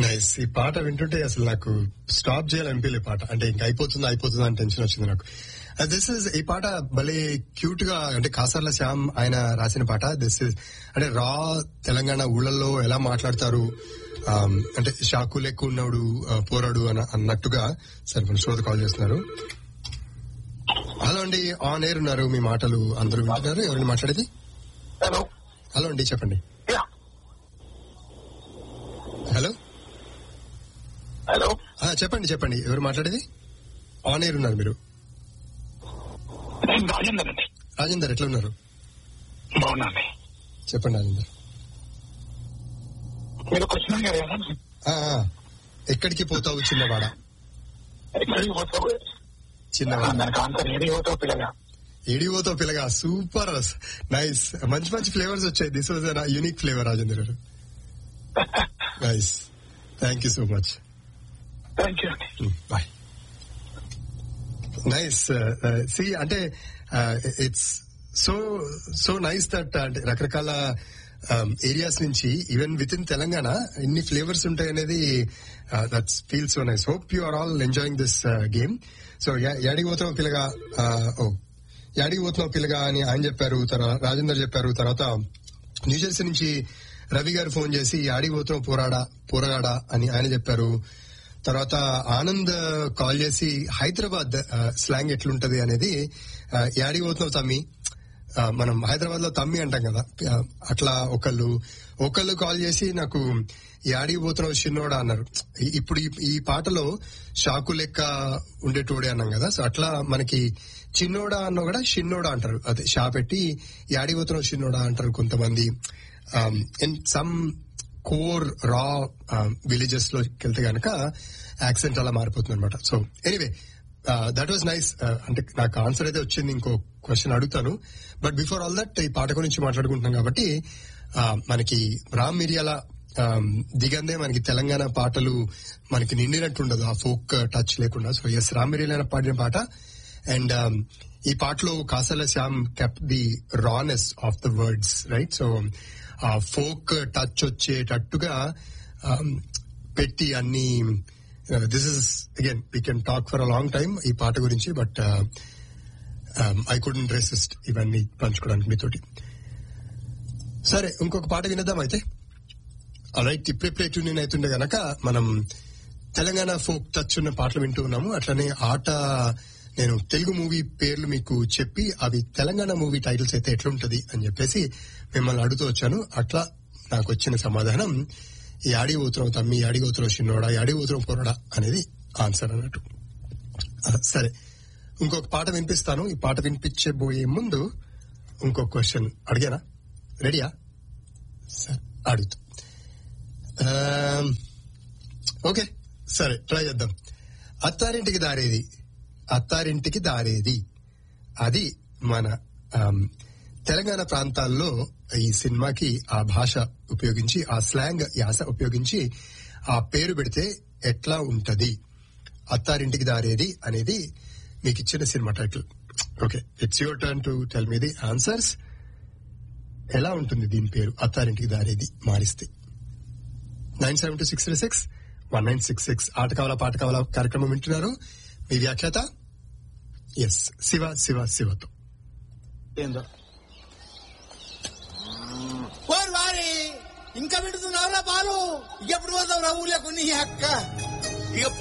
Nice. ఈ పాట వింటుంటే అసలు నాకు స్టాప్ చేయాలనిపించలే పాట. అంటే ఇంకా అయిపోతుందా అని టెన్షన్ వచ్చింది నాకు. దిస్ ఇస్ ఈ పాట భలే క్యూట్ గా, అంటే కాసర్ల శ్యామ్ ఆయన రాసిన పాట. దిస్ ఇస్ అంటే రా తెలంగాణ ఊళ్ళల్లో ఎలా మాట్లాడతారు, అంటే షాకు లెక్క ఉన్నాడు పోరాడు అన్నట్టుగా. సరే, మన శ్రోత కాల్ చేస్తున్నారు. హలో అండి, ఆన్ ఎయిర్ ఉన్నారు, మీ మాటలు అందరూ వింటున్నారు. ఎవరిని మాట్లాడేది? హలో. హలో అండి, చెప్పండి. హలో హలో, చెప్పండి ఎవరు మాట్లాడేది? ఆన్ ఎయిర్ ఉన్నారు మీరు. రాజేందర్ అండి. రాజేందర్, ఎట్లా ఉన్నారు? బాగున్నాండి. చెప్పండి రాజేందర్. మీరు క్వశ్చన్ అడిగారు కదా, ఎక్కడికి పోతావు చిన్నవాడ? ఎక్కడికి పోతావు చిన్నవాడ. దానికి ఆన్సర్ ఏడి పోతావు పిల్లగా. ఏడిపోతో పిల్లగా. Super, nice. మంచి ఫ్లేవర్స్ వచ్చాయి. This was unique flavour Rajender గారు. Nice, thank you so much. Thank you అండి. బాయ్. నైస్. సి అంటే ఇట్స్ సో నైస్ దట్ అంటే రకరకాల ఏరియాస్ నుంచి ఈవెన్ విత్ ఇన్ తెలంగాణ ఎన్ని ఫ్లేవర్స్ ఉంటాయి అనేది that feel so nice. Hope you are all enjoying this game. So యాడికి పోతావు పిల్లగా, యాడికి పోతున్నావు పిల్లగా అని ఆయన చెప్పారు, రాజేందర్ చెప్పారు. తర్వాత న్యూజెర్సీ నుంచి రవి గారు ఫోన్ చేసి యాడికి పోతున్నావు పోరాడా అని ఆయన చెప్పారు. తర్వాత ఆనంద్ కాల్ చేసి హైదరాబాద్ స్లాంగ్ ఎట్లుంటది అనేది, యాడికి పోతున్నావు తమ్మి, మనం హైదరాబాద్ లో తమ్మి అంటాం కదా, అట్లా ఒకళ్ళు కాల్ చేసి నాకు యాడికి పోతున్నావు చిన్నోడా అన్నారు. ఇప్పుడు ఈ పాటలో షాకు లెక్క ఉండేటోడే అన్నాం కదా, సో అట్లా మనకి చిన్నోడా అన్న కూడా షిన్నోడా అంటారు. అదే షా పెట్టి యాడికి పోతున్నావు చిన్నోడా అంటారు కొంతమంది. ఇన్ సమ్ కోర్ రా విలేజెస్ లోకి వెళ్తే గనక యాక్సెంట్ అలా మారిపోతుంది అనమాట. So anyway, that was nice. అంటే నాకు ఆన్సర్ అయితే వచ్చింది. ఇంకో క్వశ్చన్ అడుగుతాను, బట్ బిఫోర్ ఆల్ దట్ ఈ పాట గురించి మాట్లాడుకుంటున్నాం కాబట్టి మనకి రామ్ మిరియాల దిగందే మనకి తెలంగాణ పాటలు మనకి నిండినట్టు ఉండదు ఆ ఫోక్ టచ్ లేకుండా. సో ఎస్, రామ్ మిరియాల పాడిన పాట. అండ్ ఈ పాటలో కాసల Shyam kept the రానెస్ of the words, right? So ఆ ఫోక్ టచ్ వచ్చేటట్టుగా పెట్టి అన్ని. This is again we can talk for a long time ఈ పాట గురించి, బట్ ఐ కుడెంట్ రెసిస్ట్ ఇవన్నీ పంచుకోవడానికి మీతోటి. సరే, ఇంకొక పాట వినేద్దాం అయితే. రైట్, ఇప్పుడే ట్యూన్ అవుతుండే గనక మనం తెలంగాణ ఫోక్ టచ్ ఉన్న పాటలు వింటూ ఉన్నాము. అట్లనే ఆట నేను తెలుగు మూవీ పేర్లు మీకు చెప్పి అవి తెలంగాణ మూవీ టైటిల్స్ అయితే ఎట్లుంటది అని చెప్పేసి మిమ్మల్ని అడుగుతూ వచ్చాను. అట్లా నాకు వచ్చిన సమాధానం యాడి ఊతురం తమ్మి, యాడి ఊతురం చిన్నోడా, యాడి ఊతురం పొరడా అనేది ఆన్సర్ అన్నట్టు. సరే, ఇంకొక పాట వినిపిస్తాను. ఈ పాట వినిపించబోయే ముందు ఇంకొక క్వశ్చన్ అడిగానా? రెడీయా? సరే, అడుగుతా. ఓకే, సరే, ట్రై చేద్దాం. అత్తారింటికి దారేది అది మన తెలంగాణ ప్రాంతాల్లో ఈ సినిమాకి ఆ భాష ఉపయోగించి, ఆ స్లాంగ్ యాస ఉపయోగించి ఆ పేరు పెడితే ఎట్లా ఉంటది? అత్తారింటికి దారేది అనేది మీకు ఇచ్చిన cinema title. Okay, it's your turn to tell me the answers. ఎలా ఉంటుంది దీని పేరు అత్తారింటికి దారేది మారిస్తే? 9726361966 ఆట కావాలా పాట కావాలా కార్యక్రమం వింటున్నారు. మీ వ్యాఖ్యాత ఎస్ శివతో. ఇంకా పెడుతున్నావురా బాలు, ఎప్పుడు పోతావు రా ఊళ్ళకు నీ అక్క?